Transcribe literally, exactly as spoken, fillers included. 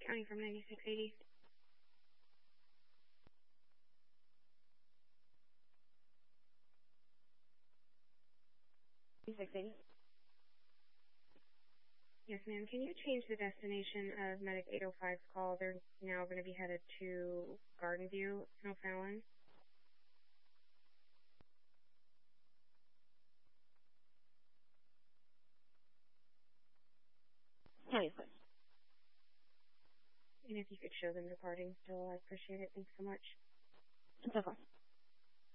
County from ninety-six eighty. ninety-six eighty? Yes, ma'am. Can you change the destination of Medic eight oh five's call? They're now going to be headed to Garden View in O'Fallon. twenty-six. And if you could show them departing still, I appreciate it. Thanks so much. It's okay.